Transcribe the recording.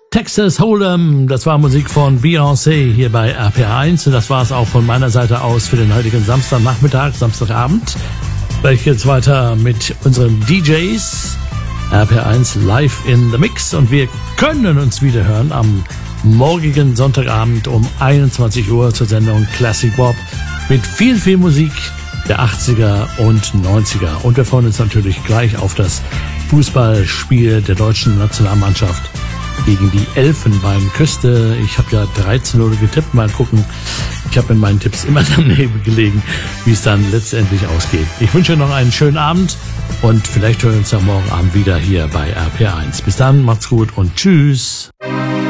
Texas Hold'em, das war Musik von Beyoncé hier bei RPR1 und das war es auch von meiner Seite aus für den heutigen Samstagnachmittag, Samstagabend. Gleich geht's weiter mit unseren DJs, RPR1 live in the Mix und wir können uns wieder hören am morgigen Sonntagabend um 21 Uhr zur Sendung Classic Bob mit viel, viel Musik der 80er und 90er. Und wir freuen uns natürlich gleich auf das Fußballspiel der deutschen Nationalmannschaft gegen die Elfenbeinküste. Ich habe ja 13-0 getippt. Mal gucken. Ich habe in meinen Tipps immer daneben gelegen, wie es dann letztendlich ausgeht. Ich wünsche noch einen schönen Abend und vielleicht hören wir uns ja morgen Abend wieder hier bei RPR1. Bis dann, macht's gut und tschüss.